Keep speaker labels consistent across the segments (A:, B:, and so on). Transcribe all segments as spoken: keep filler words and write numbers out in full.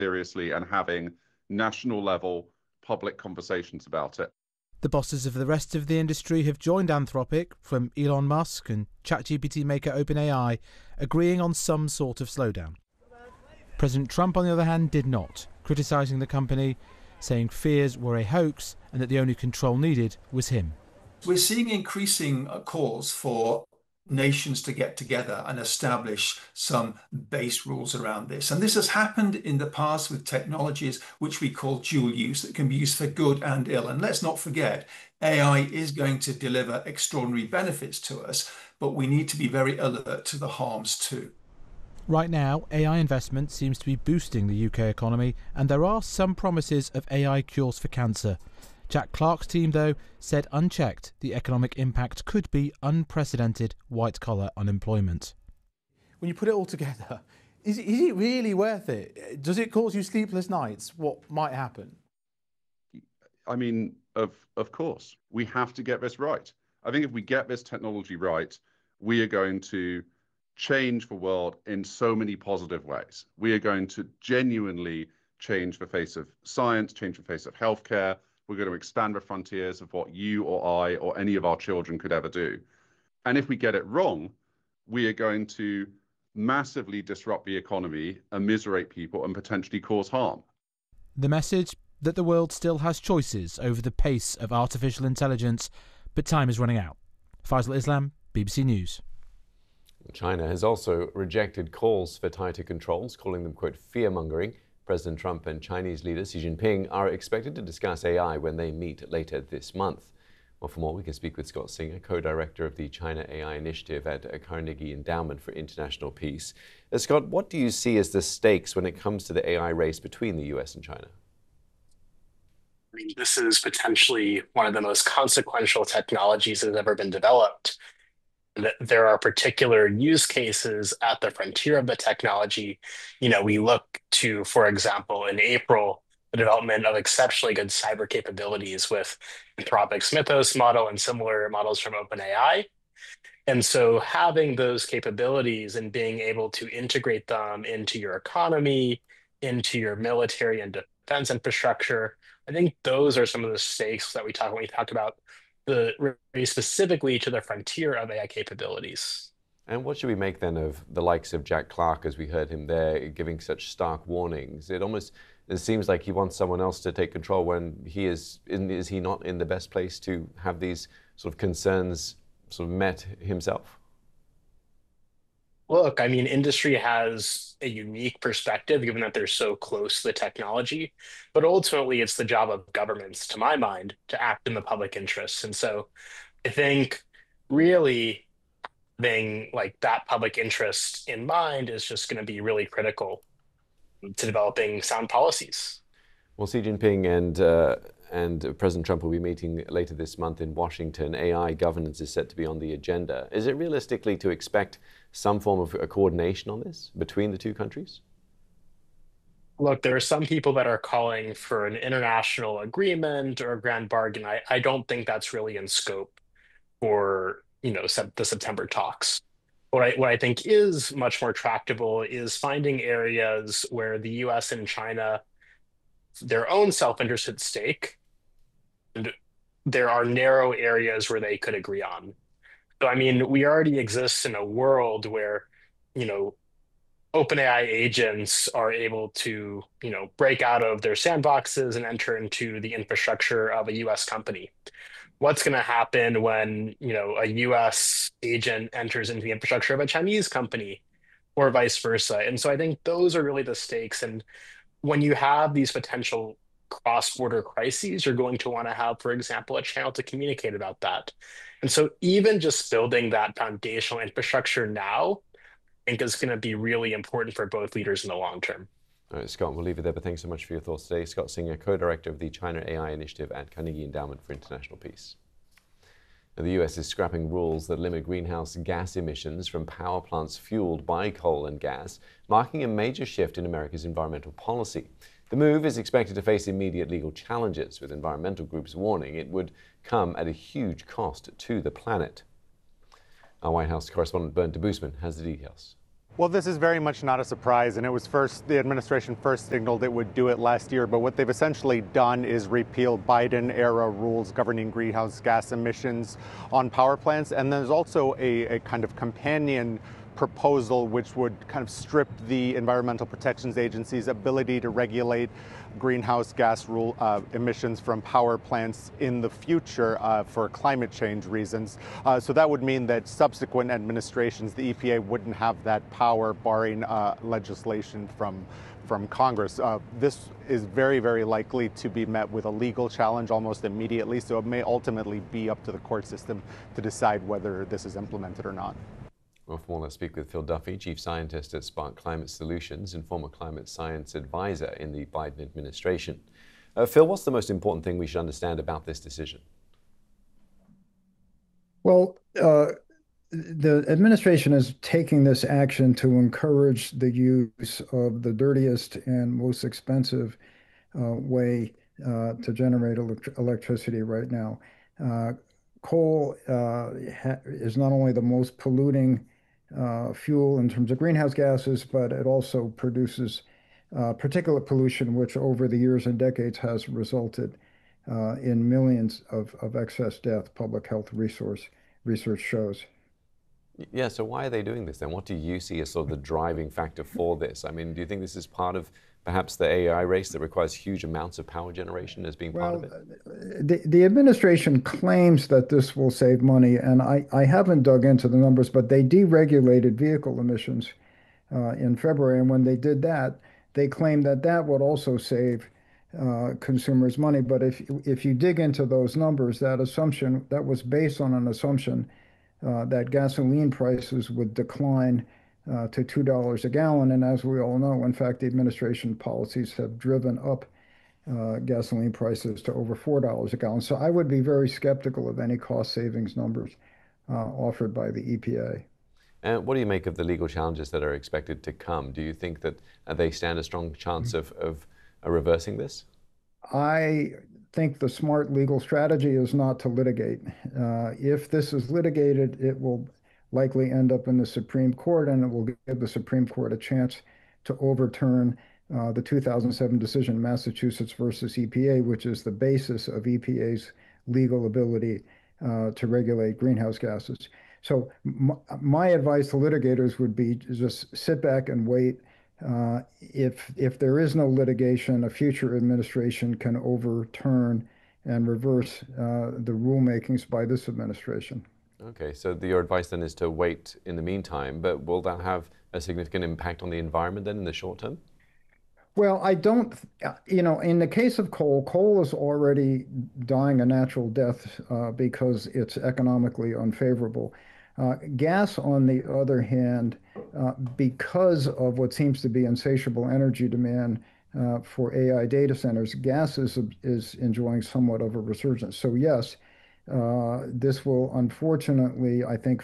A: seriously and having national level public conversations about it.
B: The bosses of the rest of the industry have joined Anthropic, from Elon Musk and ChatGPT maker OpenAI, agreeing on some sort of slowdown. President Trump, on the other hand, did not, criticising the company, saying fears were a hoax and that the only control needed was him.
C: We're seeing increasing calls for nations to get together and establish some base rules around this. And this has happened in the past with technologies which we call dual use, that can be used for good and ill. And let's not forget, A I is going to deliver extraordinary benefits to us, but we need to be very alert to the harms too.
B: Right now, A I investment seems to be boosting the U K economy, and there are some promises of A I cures for cancer. Jack Clark's team, though, said unchecked, the economic impact could be unprecedented white-collar unemployment.
D: When you put it all together, is it, is it really worth it? Does it cause you sleepless nights? What might happen?
A: I mean, of, of course, we have to get this right. I think if we get this technology right, we are going to change the world in so many positive ways. We are going to genuinely change the face of science, change the face of healthcare. We're going to expand the frontiers of what you or I or any of our children could ever do. And if we get it wrong, we are going to massively disrupt the economy, immiserate people, and potentially cause harm.
B: The message that the world still has choices over the pace of artificial intelligence, but time is running out. Faisal Islam, B B C News.
E: China has also rejected calls for tighter controls, calling them, quote, fear-mongering. President Trump and Chinese leader Xi Jinping are expected to discuss A I when they meet later this month. Well, for more, we can speak with Scott Singer, co-director of the China A I Initiative at Carnegie Endowment for International Peace. Uh, Scott, what do you see as the stakes when it comes to the A I race between the U S and China?
F: I mean, this is potentially one of the most consequential technologies that has ever been developed. There are particular use cases at the frontier of the technology. You know, we look to, for example, in April, the development of exceptionally good cyber capabilities with Anthropic's Mythos model and similar models from OpenAI. And so having those capabilities and being able to integrate them into your economy, into your military and defense infrastructure, I think those are some of the stakes that we talk when we talk about the race specifically to the frontier of A I capabilities.
E: And what should we make then of the likes of Jack Clark, as we heard him there, giving such stark warnings? It almost it seems like he wants someone else to take control when he is, in, is he not in the best place to have these sort of concerns sort of met himself?
F: Look, I mean, industry has a unique perspective given that they're so close to the technology, but ultimately it's the job of governments, to my mind, to act in the public interest. And so I think really having like that public interest in mind is just going to be really critical to developing sound policies.
E: Well, Xi Jinping and uh, and President Trump will be meeting later this month in Washington. A I governance is set to be on the agenda. Is it realistically to expect some form of a coordination on this between the two countries?
F: Look, there are some people that are calling for an international agreement or a grand bargain. I, I don't think that's really in scope for, you know, sep- the September talks. What I, what I think is much more tractable is finding areas where the U S and China, their own self-interest at stake, and there are narrow areas where they could agree on. So, I mean, we already exist in a world where, you know, OpenAI agents are able to, you know, break out of their sandboxes and enter into the infrastructure of a U S company. What's going to happen when, you know, a U S agent enters into the infrastructure of a Chinese company or vice versa? And so I think those are really the stakes. And when you have these potential cross-border crises, you're going to want to have, for example, a channel to communicate about that. And so even just building that foundational infrastructure now, I think is going to be really important for both leaders in the long term.
E: All right, Scott, we'll leave it there, but thanks so much for your thoughts today. Scott Singer, co-director of the China A I Initiative at Carnegie Endowment for International Peace. Now, the U S is scrapping rules that limit greenhouse gas emissions from power plants fueled by coal and gas, marking a major shift in America's environmental policy. The move is expected to face immediate legal challenges, with environmental groups warning it would come at a huge cost to the planet. Our White House correspondent Bernd Debusman has the details.
G: Well, this is very much not a surprise, and it was first, the administration first signaled it would do it last year, but what they've essentially done is repeal Biden-era rules governing greenhouse gas emissions on power plants, and there's also a, a kind of companion proposal which would kind of strip the Environmental Protection Agency's ability to regulate greenhouse gas rule uh, emissions from power plants in the future uh, for climate change reasons. Uh, so that would mean that subsequent administrations, the E P A wouldn't have that power, barring uh, legislation from from Congress. Uh, this is very, very likely to be met with a legal challenge almost immediately, so it may ultimately be up to the court system to decide whether this is implemented or not.
E: Well, for more, let's speak with Phil Duffy, Chief Scientist at Spark Climate Solutions and former climate science advisor in the Biden administration. Uh, Phil, what's the most important thing we should understand about this decision?
H: Well, uh, the administration is taking this action to encourage the use of the dirtiest and most expensive uh, way uh, to generate elect- electricity right now. Uh, coal uh, ha- is not only the most polluting Uh, fuel in terms of greenhouse gases, but it also produces uh, particulate pollution, which over the years and decades has resulted uh, in millions of, of excess death, public health resource research shows.
E: Yeah, so why are they doing this then? What do you see as sort of the driving factor for this? I mean, do you think this is part of perhaps the A I race that requires huge amounts of power generation as being part
H: Well,
E: of
H: uh,
E: it?
H: the, the administration claims that this will save money, and I, I haven't dug into the numbers, but they deregulated vehicle emissions uh, in February. And when they did that, they claimed that that would also save uh, consumers money. But if, if you dig into those numbers, that assumption, that was based on an assumption uh, that gasoline prices would decline Uh, to two dollars a gallon. And as we all know, in fact, the administration policies have driven up uh, gasoline prices to over four dollars a gallon. So I would be very skeptical of any cost savings numbers uh, offered by the E P A.
E: And what do you make of the legal challenges that are expected to come? Do you think that uh, they stand a strong chance of, of uh, reversing this?
H: I think the smart legal strategy is not to litigate. Uh, if this is litigated, it will likely end up in the Supreme Court, and it will give the Supreme Court a chance to overturn uh, the two thousand seven decision, Massachusetts versus E P A, which is the basis of E P A's legal ability uh, to regulate greenhouse gases. So m- my advice to litigators would be to just sit back and wait. Uh, if if there is no litigation, a future administration can overturn and reverse uh, the rulemakings by this administration.
E: Okay, so the, your advice then is to wait in the meantime, but will that have a significant impact on the environment then in the short term?
H: Well, I don't, you know, in the case of coal, coal is already dying a natural death uh, because it's economically unfavorable. Uh, gas, on the other hand, uh, because of what seems to be insatiable energy demand uh, for A I data centers, gas is, is enjoying somewhat of a resurgence. So yes, Uh, this will unfortunately, I think,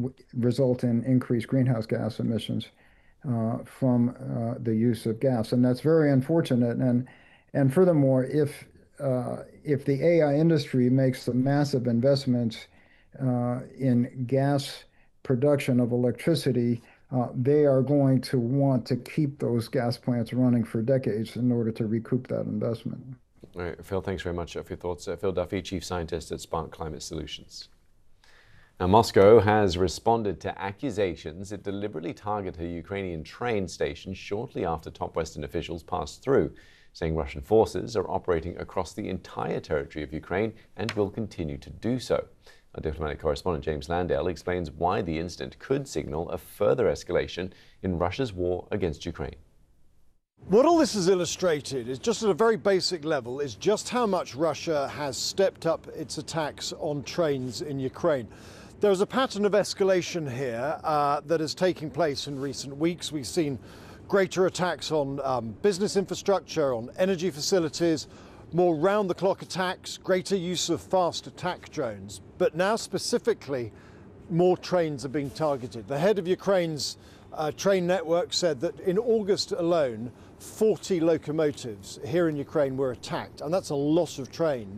H: result in increased greenhouse gas emissions uh, from uh, the use of gas, and that's very unfortunate. And and furthermore, if uh, if the A I industry makes the massive investments uh, in gas production of electricity, uh, they are going to want to keep those gas plants running for decades in order to recoup that investment.
E: All right, Phil, thanks very much for your thoughts. Uh, Phil Duffy, Chief Scientist at Spark Climate Solutions. Now, Moscow has responded to accusations it deliberately targeted a Ukrainian train station shortly after top Western officials passed through, saying Russian forces are operating across the entire territory of Ukraine and will continue to do so. Our diplomatic correspondent James Landale explains why the incident could signal a further escalation in Russia's war against Ukraine.
I: What all this has illustrated is, just at a very basic level, is just how much Russia has stepped up its attacks on trains in Ukraine. There is a pattern of escalation here uh, that is taking place in recent weeks. We've seen greater attacks on um, business infrastructure, on energy facilities, more round-the-clock attacks, greater use of fast attack drones. But now specifically, more trains are being targeted. The head of Ukraine's uh, train network said that in August alone, forty locomotives here in Ukraine were attacked, and that's a lot of trains.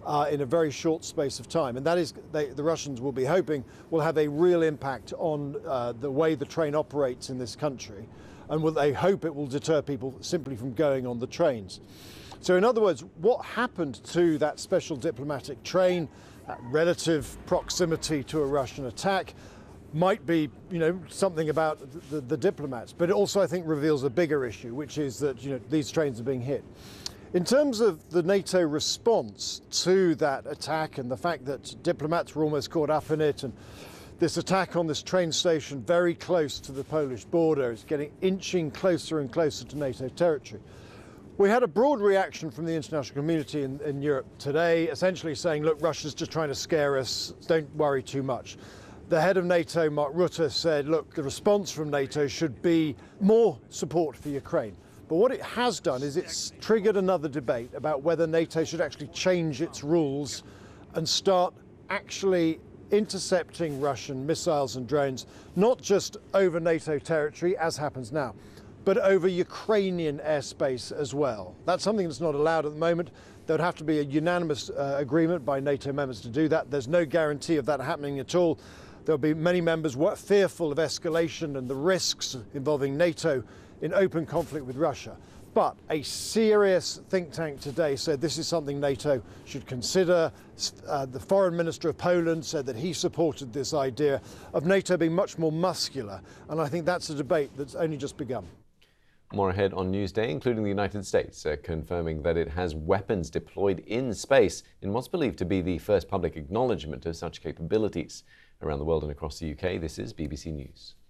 I: uh, in a very short space of time. And that is, they, the Russians will be hoping, will have a real impact on uh, the way the train operates in this country. And will, they hope it will deter people simply from going on the trains. So in other words, what happened to that special diplomatic train, that relative proximity to a Russian attack, might be, you know, something about the, the, the diplomats, but it also, I think, reveals a bigger issue, which is that, you know, these trains are being hit. In terms of the NATO response to that attack and the fact that diplomats were almost caught up in it, and this attack on this train station very close to the Polish border is getting inching closer and closer to NATO territory. We had a broad reaction from the international community in, in Europe today, essentially saying, look, Russia's just trying to scare us, don't worry too much. The head of NATO, Mark Rutte, said, look, the response from NATO should be more support for Ukraine. But what it has done is it's triggered another debate about whether NATO should actually change its rules and start actually intercepting Russian missiles and drones, not just over NATO territory, as happens now, but over Ukrainian airspace as well. That's something that's not allowed at the moment. There would have to be a unanimous uh, agreement by NATO members to do that. There's no guarantee of that happening at all. There'll be many members fearful of escalation and the risks involving NATO in open conflict with Russia. But a serious think tank today said this is something NATO should consider. Uh, the foreign minister of Poland said that he supported this idea of NATO being much more muscular. And I think that's a debate that's only just begun.
E: More ahead on Newsday, including the United States, uh, confirming that it has weapons deployed in space in what's believed to be the first public acknowledgement of such capabilities. Around the world and across the U K, this is B B C News.